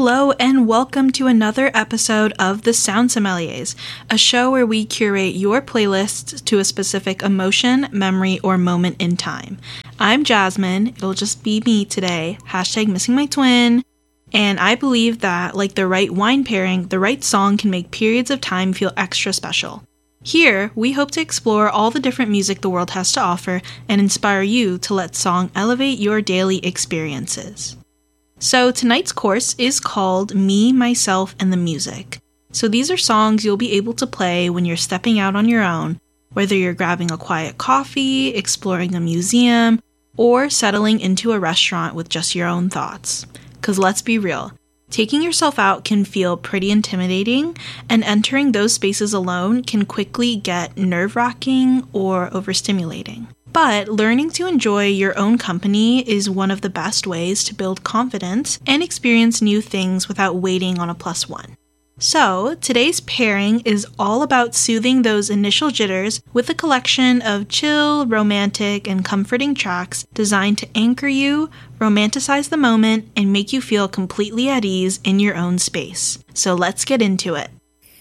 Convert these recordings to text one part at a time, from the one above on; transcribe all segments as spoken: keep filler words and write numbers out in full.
Hello and welcome to another episode of The Sound Sommeliers, a show where we curate your playlists to a specific emotion, memory, or moment in time. I'm Jasmine, it'll just be me today, hashtag missing my twin, and I believe that, like the right wine pairing, the right song can make periods of time feel extra special. Here, we hope to explore all the different music the world has to offer and inspire you to let song elevate your daily experiences. So tonight's course is called Me, Myself, and the Music. So these are songs you'll be able to play when you're stepping out on your own, whether you're grabbing a quiet coffee, exploring a museum, or settling into a restaurant with just your own thoughts. Because let's be real, taking yourself out can feel pretty intimidating, and entering those spaces alone can quickly get nerve-wracking or overstimulating. But learning to enjoy your own company is one of the best ways to build confidence and experience new things without waiting on a plus one. So, today's pairing is all about soothing those initial jitters with a collection of chill, romantic, and comforting tracks designed to anchor you, romanticize the moment, and make you feel completely at ease in your own space. So let's get into it.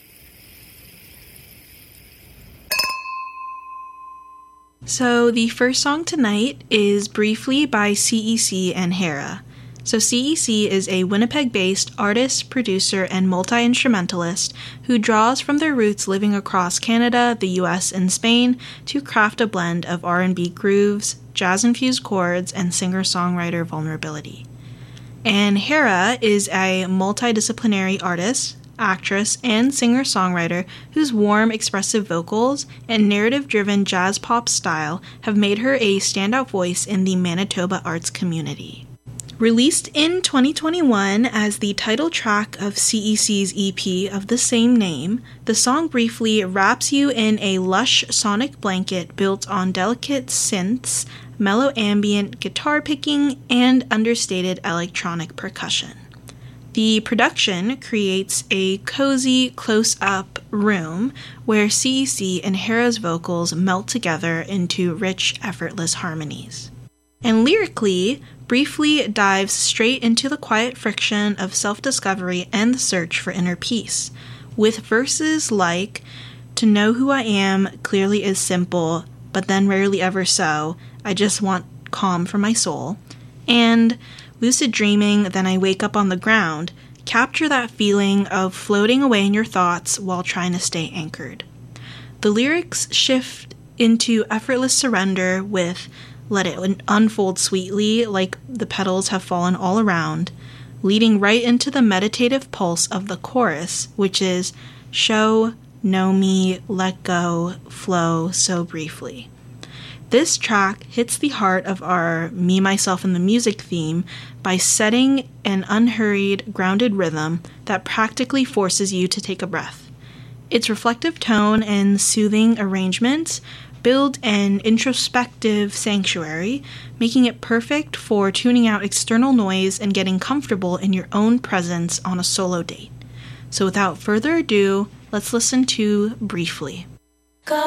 So the first song tonight is Briefly by C E C and Hera. So C E C is a Winnipeg-based artist, producer, and multi-instrumentalist who draws from their roots living across Canada, the U S, and Spain to craft a blend of R and B grooves, jazz-infused chords, and singer-songwriter vulnerability. And Hera is a multidisciplinary artist, actress, and singer-songwriter whose warm, expressive vocals and narrative-driven jazz pop style have made her a standout voice in the Manitoba arts community. Released in twenty twenty-one as the title track of C E C's E P of the same name, the song Briefly wraps you in a lush sonic blanket built on delicate synths, mellow ambient guitar picking, and understated electronic percussion. The production creates a cozy, close-up room where C E C and Hera's vocals melt together into rich, effortless harmonies. And lyrically, Briefly dives straight into the quiet friction of self-discovery and the search for inner peace, with verses like, "To know who I am clearly is simple, but then rarely ever so, I just want calm for my soul," and "Lucid dreaming, then I wake up on the ground," capture that feeling of floating away in your thoughts while trying to stay anchored. The lyrics shift into effortless surrender with "Let it unfold sweetly like the petals have fallen all around," leading right into the meditative pulse of the chorus, which is "Show, know me, let go, flow so briefly." This track hits the heart of our Me, Myself, and the Music theme by setting an unhurried, grounded rhythm that practically forces you to take a breath. Its reflective tone and soothing arrangements build an introspective sanctuary, making it perfect for tuning out external noise and getting comfortable in your own presence on a solo date. So without further ado, let's listen to Briefly.